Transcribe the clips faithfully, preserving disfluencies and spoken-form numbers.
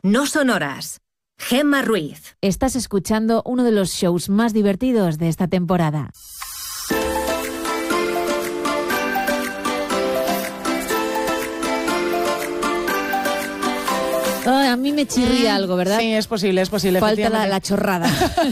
No sonoras. Gemma Ruiz. Estás escuchando uno de los shows más divertidos de esta temporada. Ay, a mí me chirría algo, ¿verdad? Sí, es posible, es posible. Falta la, la chorrada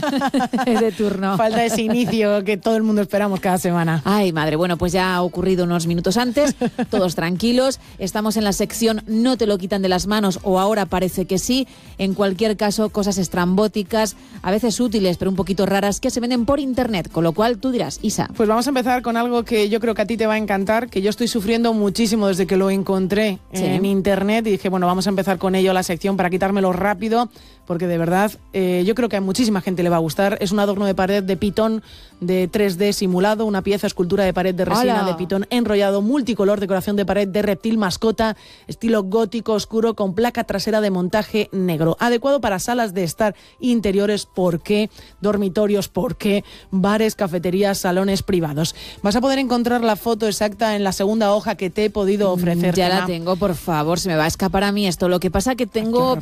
de turno. Falta ese inicio que todo el mundo esperamos cada semana. Ay, madre, bueno, pues ya ha ocurrido unos minutos antes, todos tranquilos. Estamos en la sección No te lo quitan de las manos, o ahora parece que sí. En cualquier caso, cosas estrambóticas, a veces útiles, pero un poquito raras, que se venden por internet. Con lo cual, tú dirás, Isa. Pues vamos a empezar con algo que yo creo que a ti te va a encantar, que yo estoy sufriendo muchísimo desde que lo encontré sí. en internet. Y dije, bueno, vamos a empezar con ello la sección para quitármelo rápido, porque de verdad eh, yo creo que a muchísima gente le va a gustar. Es un adorno de pared de pitón de tres D simulado, una pieza escultura de pared de resina ¡Hala! De pitón enrollado, multicolor, decoración de pared de reptil mascota, estilo gótico oscuro con placa trasera de montaje negro, adecuado para salas de estar interiores, ¿por qué? Dormitorios, ¿por qué? Bares, cafeterías, salones privados. Vas a poder encontrar la foto exacta en la segunda hoja que te he podido ofrecer. Ya Gemma. la tengo, por favor, se me va a escapar a mí esto. Lo que pasa que tengo,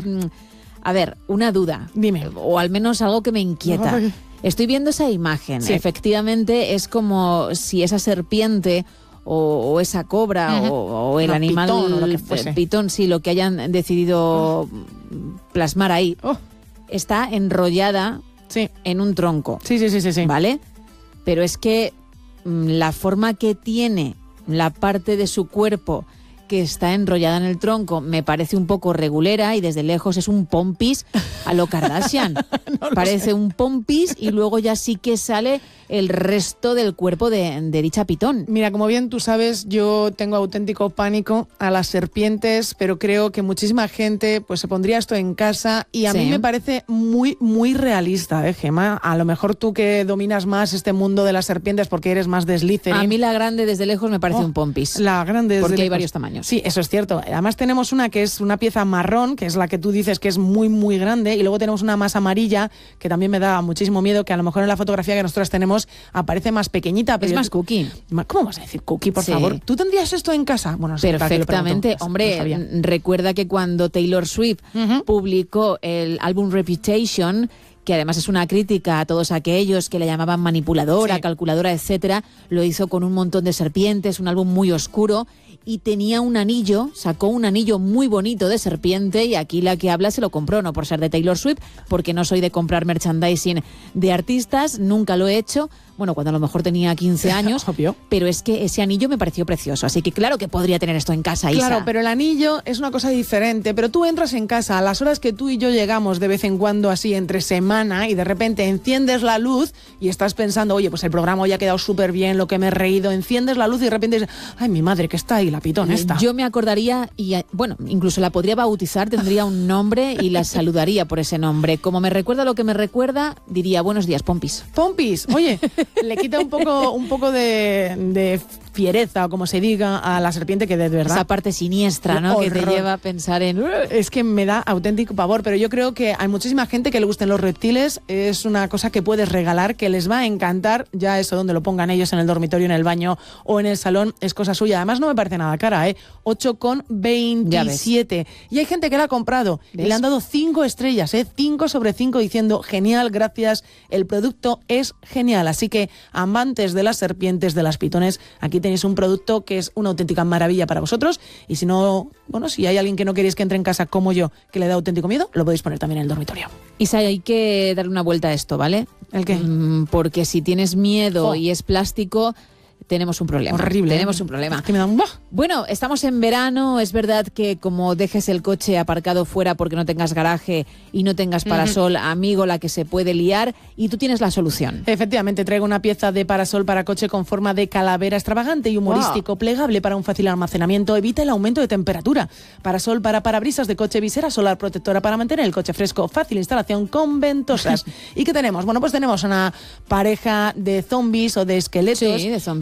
a ver, una duda. Dime. O al menos algo que me inquieta. Ay. Estoy viendo esa imagen. Sí. Efectivamente, es como si esa serpiente o, o esa cobra uh-huh. o, o el no, animal pitón, o lo que fuese. pitón, sí, lo que hayan decidido oh. plasmar ahí, oh. está enrollada sí. en un tronco. Sí, sí, sí, sí, sí. ¿Vale? Pero es que mmm, la forma que tiene la parte de su cuerpo que está enrollada en el tronco me parece un poco regulera y desde lejos es un pompis a lo Kardashian. no lo parece sé. un pompis y luego ya sí que sale el resto del cuerpo de, de dicha pitón. Mira, como bien tú sabes, yo tengo auténtico pánico a las serpientes, pero creo que muchísima gente pues se pondría esto en casa y a sí. mí me parece muy, muy realista, ¿eh, Gemma? A lo mejor tú que dominas más este mundo de las serpientes porque eres más de Slytherin. A mí la grande desde lejos me parece oh, un pompis. La grande desde Porque lejos. Hay varios tamaños. Sí, eso es cierto. Además tenemos una que es una pieza marrón, que es la que tú dices que es muy, muy grande, y luego tenemos una más amarilla, que también me da muchísimo miedo, que a lo mejor en la fotografía que nosotras tenemos aparece más pequeñita. Pero es más yo... cookie. ¿Cómo vas a decir cookie, por sí. favor? ¿Tú tendrías esto en casa? Bueno, sí, perfectamente. Hombre, no recuerda que cuando Taylor Swift uh-huh. publicó el álbum Reputation, que además es una crítica a todos aquellos que le llamaban manipuladora, sí. calculadora, etcétera, lo hizo con un montón de serpientes, un álbum muy oscuro, y tenía un anillo, sacó un anillo muy bonito de serpiente, y aquí la que habla se lo compró, no por ser de Taylor Swift, porque no soy de comprar merchandising de artistas, nunca lo he hecho, bueno, cuando a lo mejor tenía quince años, obvio. Pero es que ese anillo me pareció precioso, así que claro que podría tener esto en casa, Isa. Claro, pero el anillo es una cosa diferente, pero tú entras en casa a las horas que tú y yo llegamos de vez en cuando así entre semana y de repente enciendes la luz y estás pensando, oye, pues el programa hoy ha quedado súper bien, lo que me he reído, enciendes la luz y de repente dices, ay, mi madre, que está ahí, la pitón esta. Yo me acordaría y, bueno, incluso la podría bautizar, tendría un nombre y la saludaría por ese nombre. Como me recuerda lo que me recuerda, diría, buenos días, Pompis. Pompis, oye, le quita un poco, un poco de, de fiereza, o como se diga, a la serpiente, que de verdad... Esa parte siniestra, ¿no? Que te lleva a pensar en... Es que me da auténtico pavor, pero yo creo que hay muchísima gente que le gusten los reptiles, es una cosa que puedes regalar, que les va a encantar, ya eso donde lo pongan ellos, en el dormitorio, en el baño o en el salón, es cosa suya. Además no me parece nada cara, ¿eh? ocho con veintisiete. Y hay gente que la ha comprado ¿Ves? Y le han dado cinco estrellas, ¿eh? cinco sobre cinco, diciendo, genial, gracias, el producto es genial. Así que, amantes de las serpientes, de las pitones, aquí tenéis un producto que es una auténtica maravilla para vosotros, y si no, bueno, si hay alguien que no queréis que entre en casa como yo, que le da auténtico miedo, lo podéis poner también en el dormitorio. Isa, hay que darle una vuelta a esto, ¿vale? ¿El qué? Mm, porque si tienes miedo oh. y es plástico, tenemos un problema. Horrible. Tenemos ¿eh? un problema. Es que me da un... ¡Bah! Bueno, estamos en verano. Es verdad que como dejes el coche aparcado fuera porque no tengas garaje y no tengas parasol, uh-huh. amigo, la que se puede liar, y tú tienes la solución. Efectivamente, traigo una pieza de parasol para coche con forma de calavera extravagante y humorístico, wow. plegable para un fácil almacenamiento, evita el aumento de temperatura. Parasol para parabrisas de coche, visera solar protectora para mantener el coche fresco, fácil instalación con ventosas. ¿Y qué tenemos? Bueno, pues tenemos una pareja de zombies o de esqueletos. Sí, de zombies.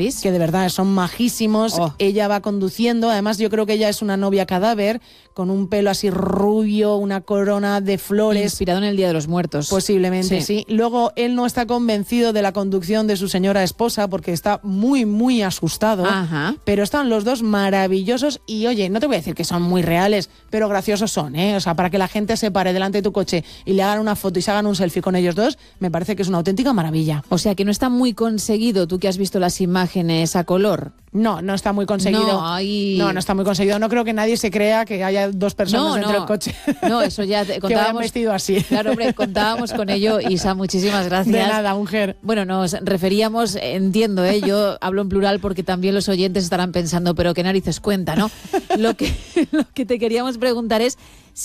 ¿veis? Que de verdad son majísimos. Oh. Ella va conduciendo. Además, yo creo que ella es una novia cadáver, con un pelo así rubio, una corona de flores. Inspirado en el Día de los Muertos. Posiblemente, sí. sí. Luego, él no está convencido de la conducción de su señora esposa porque está muy, muy asustado. Ajá. Pero están los dos maravillosos y, oye, no te voy a decir que son muy reales, pero graciosos son, ¿eh? O sea, para que la gente se pare delante de tu coche y le hagan una foto y se hagan un selfie con ellos dos, me parece que es una auténtica maravilla. O sea, que no está muy conseguido, tú que has visto las imágenes a color. No, no está muy conseguido. No, hay... no, no está muy conseguido. No creo que nadie se crea que haya dos personas no, dentro no. del coche. No, eso ya te, contábamos. Que vayan vestido así. Claro, hombre, contábamos con ello. Isa, muchísimas gracias. De nada, mujer. Bueno, nos referíamos, entiendo, ¿eh? Yo hablo en plural porque también los oyentes estarán pensando, pero qué narices cuenta, ¿no? Lo que, lo que te queríamos preguntar es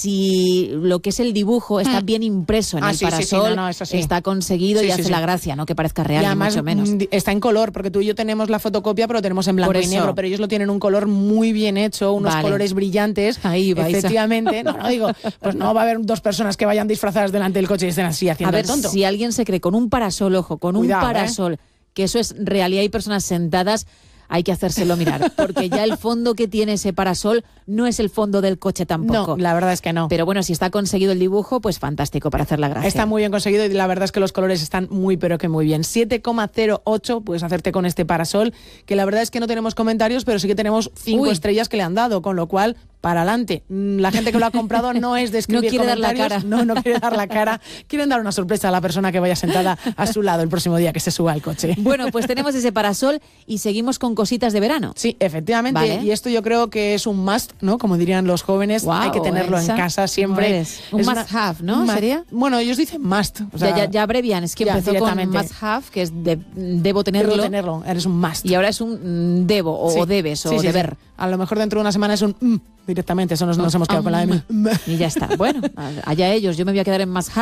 si lo que es el dibujo está bien impreso en ah, el sí, parasol, sí, sí, no, no, eso sí. está conseguido sí, y sí, hace sí. la gracia, ¿no? Que parezca real, y además, ni mucho menos. Está en color, porque tú y yo tenemos la fotocopia, pero lo tenemos en blanco y negro, pero ellos lo tienen un color muy bien hecho, unos vale. colores brillantes. Ahí va, efectivamente. No, no digo, pues no va a haber dos personas que vayan disfrazadas delante del coche y estén así haciendo a ver, el tonto. Si alguien se cree con un parasol, ojo, con Cuidado, un parasol, ¿eh? que eso es realidad, hay personas sentadas, hay que hacérselo mirar, porque ya el fondo que tiene ese parasol no es el fondo del coche tampoco. No, la verdad es que no. Pero bueno, si está conseguido el dibujo, pues fantástico para hacer la gracia. Está muy bien conseguido y la verdad es que los colores están muy pero que muy bien. siete coma cero ocho puedes hacerte con este parasol, que la verdad es que no tenemos comentarios, pero sí que tenemos cinco Uy. estrellas que le han dado, con lo cual, para adelante. La gente que lo ha comprado no es de escribir no quiere dar la cara. No, no quiere dar la cara. Quieren dar una sorpresa a la persona que vaya sentada a su lado el próximo día que se suba al coche. Bueno, pues tenemos ese parasol y seguimos con cositas de verano. Sí, efectivamente. Vale. Y esto yo creo que es un must, ¿no? Como dirían los jóvenes, wow, hay que tenerlo Elsa, en casa siempre. Es un es must una, have, ¿no? Ma- ¿Sería? Bueno, ellos dicen must. O sea, ya, ya, ya abrevian, es que ya, empezó con directamente. must have, que es de, debo tenerlo. Debo tenerlo, eres un must. Y ahora es un mm, debo, o, Sí. o debes, o Sí, sí, deber. sí. A lo mejor dentro de una semana es un mm, directamente, eso nos, nos hemos quedado con la M. Y ya está. Bueno, allá ellos, yo me voy a quedar en must have.